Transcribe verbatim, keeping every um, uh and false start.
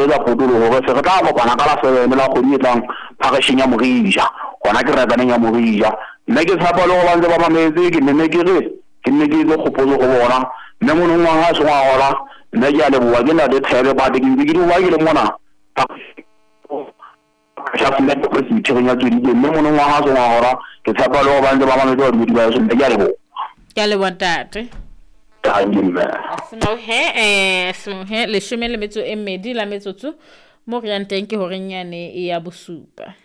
etsa potolo hore se re tla kopana ka la seven la kgwedi e tlang phakasheng ya Morija gona ke rekaneng ya Morija nna ke tshepa le go ba ntse ba mametse ke nne ke re ke nne ke tse kgopotso go bona mme monong wa ga se wa gola nna ke a leboa ke nna le thebe ba ke ntse ke di ba ke le mona ja fela ke se itseng ya tsedi mme monong wa ga se wa gola ke tshepa le go ba ntse ba mametse ba di ba se nna ke a leboa ke a leboa tate Asmo he eh asmo he le shome le metso e mmedi la metsotso mo re yang teng ke ho renyane e ya bosupa